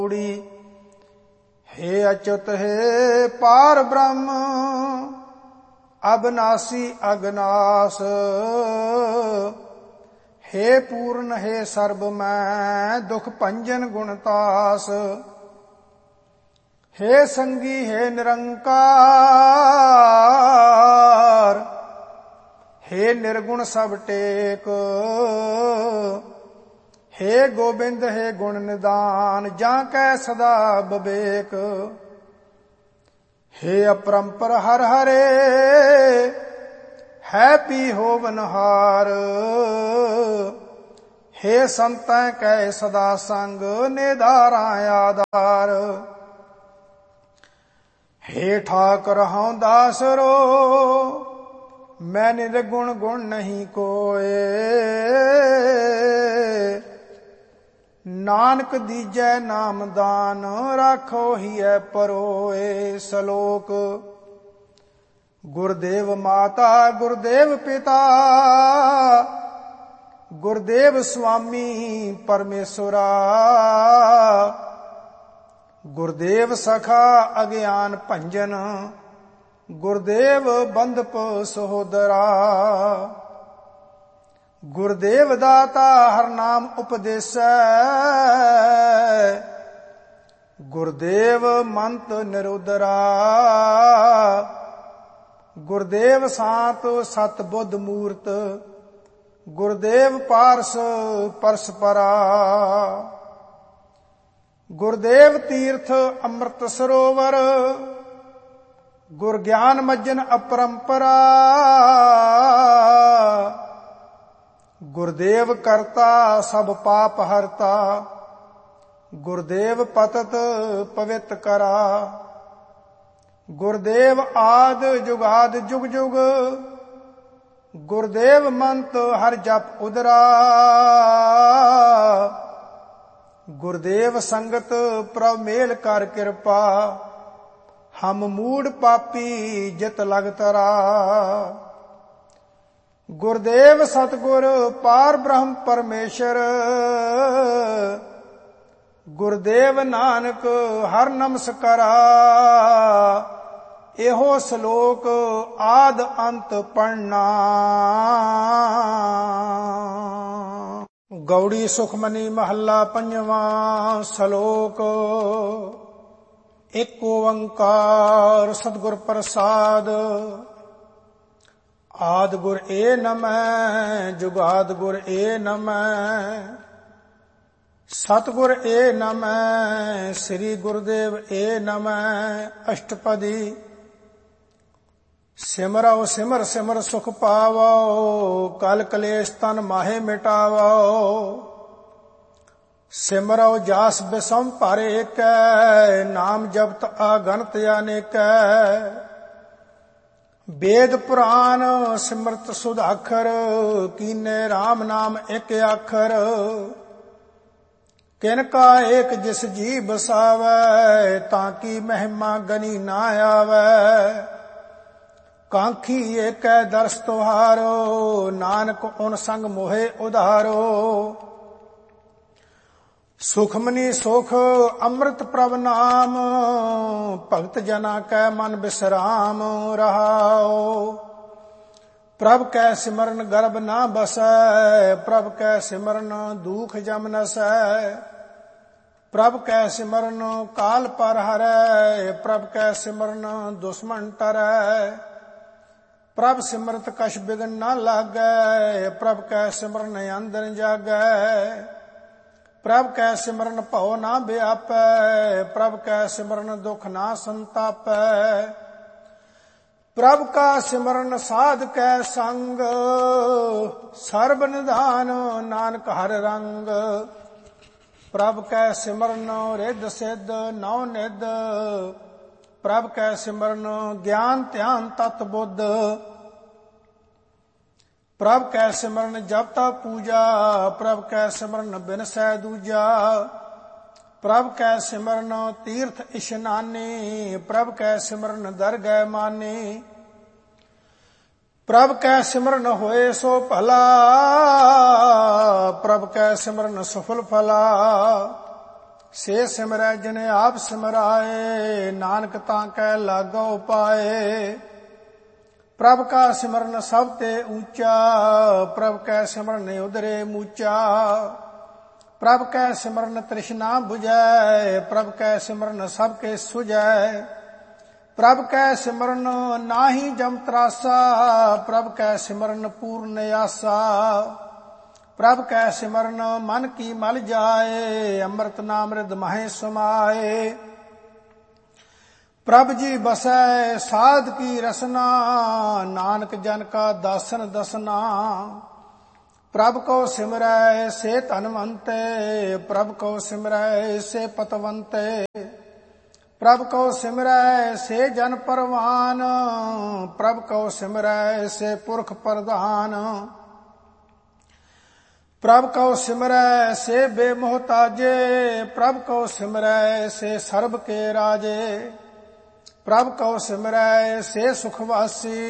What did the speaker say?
हे अच्युत हे पार ब्रह्म अविनाशी अविनाश। हे पूर्ण हे सर्ब मैं दुख भंजन गुणतास। हे संगी हे निरंकार हे निर्गुण सब टेक। हे गोबिंद हे गुण निदान जाकै सदा विवेक। हे अपरंपर हर हरे है पी होवनहार। हे संतै कै सदा संग निधारा आधार। हे ठाकुर हूँ दासरो मैं निर्गुण गुण नहीं कोय। नानक दीजै नाम दान राखो हिय परोए। सलोक गुरदेव माता गुरदेव पिता गुरदेव स्वामी परमेश्वरा। गुरदेव सखा अज्ञान भंजन गुरदेव बंधप सहोदरा। गुरदेव दाता हर नाम उपदेसै। गुरदेव मंत निरुदरा। गुरदेव सात सत बुद्ध मूर्त गुरदेव पारस परसपरा। गुरदेव तीर्थ अमृत सरोवर गुर ज्ञान मज्जन अपरंपरा। गुरदेव करता सब पाप हरता गुरदेव पतत पवित्र करा। गुरदेव आद जुगाद जुग जुग गुरदेव मंत हर जप उदरा। गुरदेव संगत प्रभ मेल कर कृपा हम मूड पापी जित लग तरा। गुरदेव सतगुर पार ब्रह्म परमेश्वर। गुरदेव नानक हर नमस्कारा। एहो श्लोक आद अंत पढ़ना। गौड़ी सुखमनी महला पंजवा। श्लोक एक ओंकार सतगुर प्रसाद। आद गुर ए नमः जुगाद गुर ए नमः सतगुर ए नमः श्री गुरुदेव ए नमः। अष्टपदी सिमरौ सिमर सिमर सुख पावो कल कलेश तन माहे मिटावो। सिमरौ जास बिसम पर एक नाम जपत अगणत अनेक। वेद पुराण सिमरत सुधाखर कीने राम नाम एक आखर। किनका एक जिस जी बसावै ताकि महिमा गनी ना आवै। कांखी एक दर्श तुहारो नानक उन संग मोहे उधारो। सुखमनी सुख अमृत प्रभ नाम भगत जना कै मन विश्राम रहाओ। प्रभ कै सिमरन गर्भ ना बसै प्रभ कै सिमरन दुख जम नसै। प्रभ कै सिमरन काल पर हरै प्रभ कै सिमरन दुश्मन टरै। प्रभ सिमरत कछ बिघन ना लागै प्रभ कै सिमरन अंदर जागै। प्रभ कै सिमरन भव ना व्यापै प्रभ कै सिमरन दुख ना संतापै। प्रभ का सिमरन साध कै संग सर्ब निधान नानक हर रंग। प्रभ कै सिमरन रिद्ध सिद्ध नौ निध प्रभ कै सिमरन ज्ञान ध्यान तत बुद्ध। प्रभ कै सिमरन जप तप पूजा प्रभ कै सिमरन बिनसै दूजा। प्रभ कै सिमरन तीर्थ इशनानी प्रभ कै सिमरन दरगह मानी। प्रभ कै सिमरन होए सो भला प्रभ कै सिमरन सफल फला। ਸੇ ਸਿਮਰੈ ਜਿਨੇ ਆਪ ਸਿਮਰਾਏ, ਨਾਨਕ ਤਾਂ ਕੈ ਲਾਗੋ ਪਾਏ। ਪ੍ਰਭ ਕਾ ਸਿਮਰਨ ਸਭ ਤੇ ਊਚਾ, ਪ੍ਰਭ ਕੈ ਸਿਮਰਨ ਉਦਰੇ ਮੂਚਾ। ਪ੍ਰਭ ਕੈ ਸਿਮਰਨ ਤ੍ਰਿਸ਼ਨਾ 부ਜੈ, ਪ੍ਰਭ ਕੈ ਸਿਮਰਨ ਸਭ ਕੇ ਸੁਜੈ। ਪ੍ਰਭ ਕੈ ਸਿਮਰਨ ਨਾਹੀ ਜਮ ਤਰਾਸਾ, ਪ੍ਰਭ ਕੈ ਸਿਮਰਨ ਪੂਰਨ ਆਸਾ। ਪ੍ਰਭ ਕੈ ਸਿਮਰਨ ਮਨ ਕੀ ਮਲ ਜਾਏ, ਅੰਮ੍ਰਿਤ ਨਾਮ ਰਿਦ ਮਹਿ ਸਮਾਏ। ਪ੍ਰਭ ਜੀ ਬਸੈ ਸਾਧ ਕੀ ਰਸਨਾ, ਨਾਨਕ ਜਨ ਕਾ ਦਾਸਨ ਦਸਨਾ। ਪ੍ਰਭ ਕੋ ਸਿਮਰੈ ਸੇ ਧਨਵੰਤੇ, ਪ੍ਰਭ ਕੋ ਸਿਮਰੈ ਸੇ ਪਤਵੰਤੇ। ਪ੍ਰਭ ਕੋ ਸਿਮਰੈ ਸੇ ਜਨ ਪਰਵਾਨ, ਪ੍ਰਭ ਕੋ ਸਿਮਰੈ ਸੇ ਪੁਰਖ ਪ੍ਰਧਾਨ। ਪ੍ਰਭ ਕੋ ਸਿਮਰੈ ਸੇ ਬੇਮੋਹਤਾਜੇ, ਪ੍ਰਭ ਕੋ ਸਿਮਰੈ ਸੇ ਸਰਬ ਕੇ ਰਾਜੇ। ਪ੍ਰਭ ਕਉ ਸਿਮਰੈ ਸੇ ਸੁਖ ਵਾਸੀ,